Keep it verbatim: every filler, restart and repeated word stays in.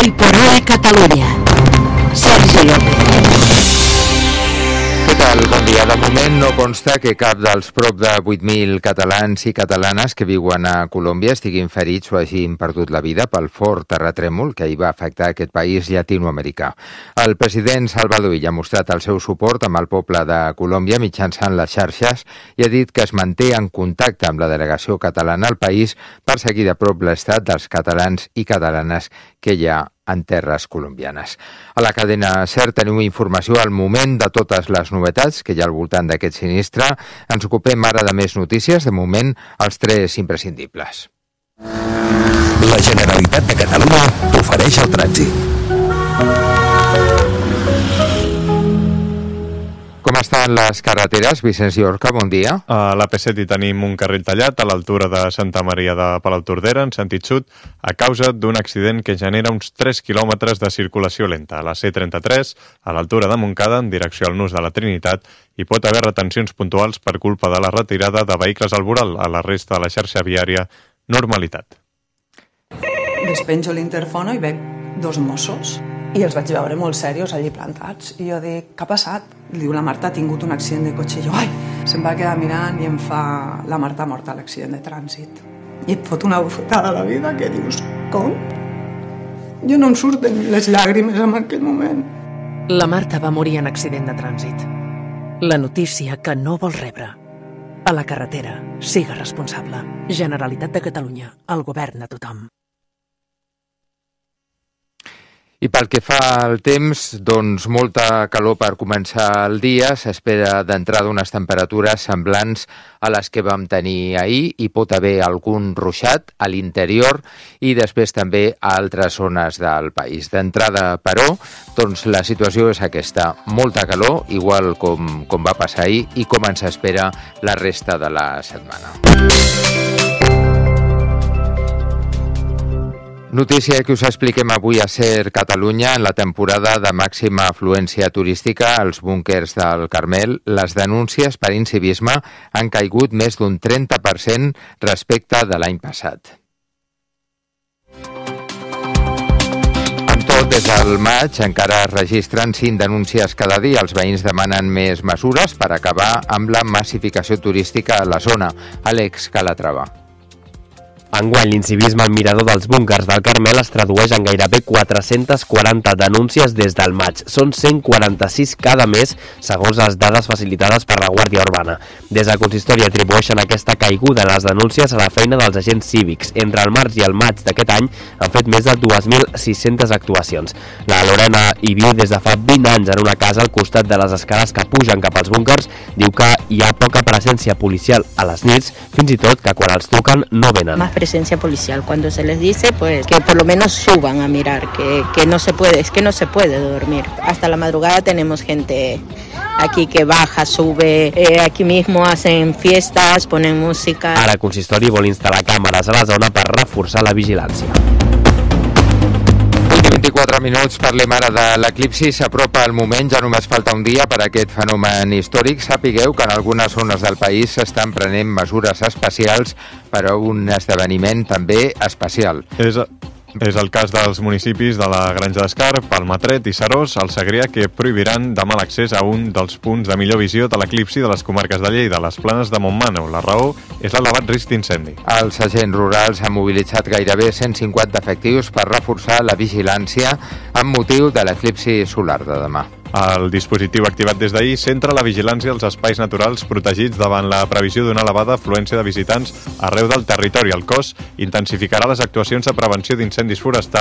Hoy por hoy Catalunya. Sergi López. Què tal? Bon dia. De moment no consta que cap dels prop de vuit mil catalans i catalanes que viuen a Colòmbia estiguin ferits o hagin perdut la vida pel fort terratrèmol que hi va afectar aquest país llatinoamericà. El president Salvador Illa ha mostrat el seu suport amb el poble de Colòmbia mitjançant les xarxes i ha dit que es manté en contacte amb la delegació catalana al país per seguir de prop l'estat dels catalans i catalanes que hi ha en terres colombianes. A la cadena SER teniu informació al moment de totes les novetats que hi ha al voltant d'aquest sinistre. Ens ocupem ara de més notícies, de moment els tres imprescindibles. La Generalitat de Catalunya ofereix el trànsit. Com estan les carreteres, Vicenç Llorca? Bon dia. A l'A P set hi tenim un carril tallat a l'altura de Santa Maria de Palautordera, en sentit sud, a causa d'un accident que genera uns tres quilòmetres de circulació lenta. A la C trenta-tres, a l'altura de Montcada, en direcció al Nus de la Trinitat, hi pot haver retencions puntuals per culpa de la retirada de vehicles al voral. A la resta de la xarxa viària, normalitat. Despenjo l'interfono i veig dos Mossos i els vaig veure molt serios allí plantats i jo dic, què ha passat? Diu, la Marta ha tingut un accident de cotxe i jo, ai, se'm va quedar mirant i em fa, la Marta ha mort a l'accident de trànsit i et fot una bufetada a la vida que dius, com? Jo no em surten les llàgrimes en aquell moment. La Marta va morir en accident de trànsit. La notícia que no vols rebre. A la carretera, siga responsable. Generalitat de Catalunya, el govern de tothom. I pel que fa al temps, doncs molta calor per començar el dia. S'espera d'entrada unes temperatures semblants a les que vam tenir ahir. Hi pot haver algun ruixat a l'interior i després també a altres zones del país. D'entrada, però, doncs la situació és aquesta. Molta calor, igual com, com va passar ahir i com ens espera la resta de la setmana. Notícia que us expliquem avui a SER Catalunya. En la temporada de màxima afluència turística als búnquers del Carmel, les denúncies per incivisme han caigut més d'un trenta per cent respecte de l'any passat. En tot, des del maig encara es registren cinc denúncies cada dia. Els veïns demanen més mesures per acabar amb la massificació turística a la zona. Àlex Calatrava. Enguany, l'incivisme al mirador dels búnquers del Carmel es tradueix en gairebé quatre-centes quaranta denúncies des del maig. Són cent quaranta-sis cada mes, segons les dades facilitades per la Guàrdia Urbana. Des del consistori atribueixen aquesta caiguda en les denúncies a la feina dels agents cívics. Entre el març i el maig d'aquest any han fet més de dos mil sis-centes actuacions. La Lorena hi viu des de fa vint anys en una casa al costat de les escales que pugen cap als búnquers. Diu que hi ha poca presència policial a les nits, fins i tot que quan els truquen no venen. Presencia policial, cuando se les dice pues que por lo menos suban a mirar, que, que no se puede, es que no se puede dormir. Hasta la madrugada tenemos gente aquí que baja, sube, eh, aquí mismo hacen fiestas, ponen música. Ara el consistori vol instal·lar càmeres a la zona per reforçar la vigilància. vint-i-quatre minuts, parlem ara de l'eclipsi. S'apropa el moment, ja només falta un dia per a aquest fenomen històric. Sapigueu que en algunes zones del país s'estan prenent mesures especials per a un esdeveniment també especial. És, és el cas dels municipis de la Granja d'Escarp, Almatret i Seròs, al Segrià, que prohibiran demà l'accés a un dels punts de millor visió de l'eclipsi de les comarques de Lleida, les Planes de Montmano. La raó és l'elevat risc d'incendi. Els agents rurals han mobilitzat gairebé cent cinquanta efectius per reforçar la vigilància amb motiu de l'eclipsi solar de demà. El dispositiu activat des d'ahir centra la vigilància als espais naturals protegits davant la previsió d'una elevada afluència de visitants arreu del territori. El cos intensificarà les actuacions de prevenció d'incendis forestals